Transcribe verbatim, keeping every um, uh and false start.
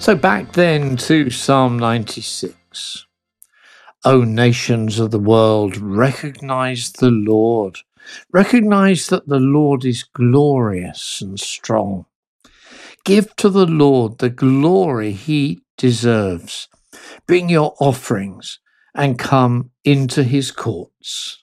So back then to Psalm ninety-six. O nations of the world, recognize the Lord. Recognize that the Lord is glorious and strong. Give to the Lord the glory he deserves. Bring your offerings and come into his courts.